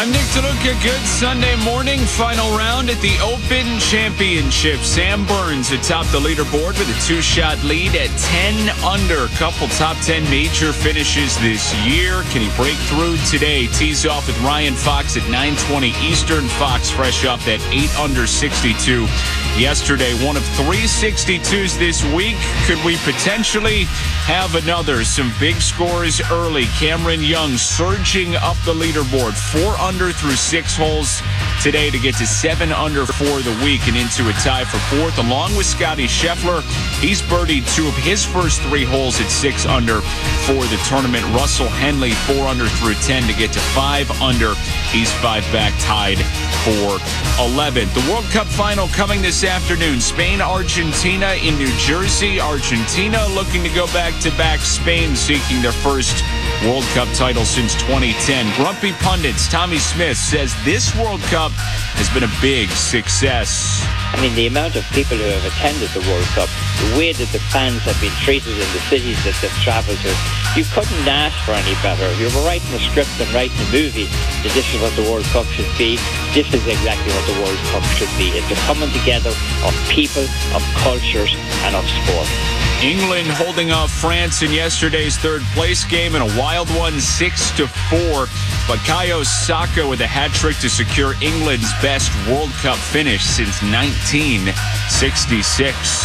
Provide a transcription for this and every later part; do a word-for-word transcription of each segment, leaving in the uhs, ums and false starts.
I'm Nick DeLuca. Good Sunday morning. Final round at the Open Championship. Sam Burns atop the leaderboard with a two-shot lead at ten under. Couple top ten major finishes this year. Can he break through today? Tees off with Ryan Fox at nine twenty Eastern. Fox fresh up at eight under sixty-two yesterday. One of three sixty-twos this week. Could we potentially have another? Some big scores early. Cameron Young surging up the leaderboard. Four under through six holes today to get to seven under for the week and into a tie for fourth, along with Scotty Scheffler. He's birdied two of his first three holes at six under for the tournament. Russell Henley four under through ten to get to five under. He's five back, tied for eleventh. The World Cup final coming this afternoon. Spain, Argentina in New Jersey. Argentina looking to go back-to-back. Spain seeking their first World Cup title since twenty ten. Grumpy pundits Tommy Smith says this World Cup has been a big success. I mean, the amount of people who have attended the World Cup, the way that the fans have been treated in the cities that they've travelled to, you couldn't ask for any better. If you were writing a script and writing a movie that this is what the World Cup should be, this is exactly what the World Cup should be. It's a coming together of people, of cultures, and of sport. England holding off France in yesterday's third place game in a wild one, six to four. Bukayo Saka with a hat trick to secure England's best World Cup finish since nineteen sixty-six.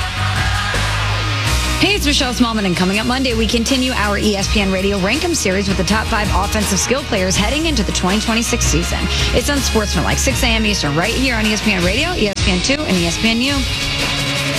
Hey, it's Michelle Smallman, and coming up Monday, we continue our E S P N Radio Rankem series with the top five offensive skill players heading into the twenty twenty-six season. It's on Sportsmanlike, six a.m. Eastern, right here on E S P N Radio, E S P N two, and E S P N U.